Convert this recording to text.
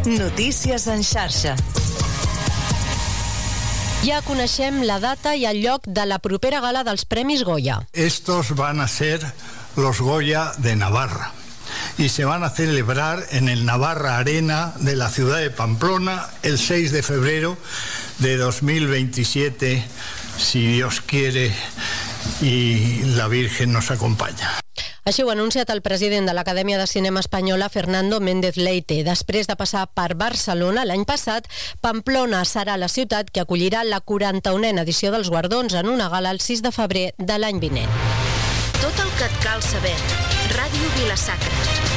Notícies en xarxa. Ja coneixem la data i el lloc de la propera gala dels Premis Goya. Estos van a ser los Goya de Navarra y se van a celebrar en el Navarra Arena de la ciudad de Pamplona el 6 de febrero de 2027, si Dios quiere y la Virgen nos acompaña. Així ho ha anunciat el president de l'Acadèmia de Cinema Espanyola, Fernando Méndez Leite. Després de passar per Barcelona l'any passat, Pamplona serà la ciutat que acollirà la 41a edició dels guardons en una gala el 6 de febrer de l'any vinent. Tot el que et cal saber. Ràdio Vila-sacra.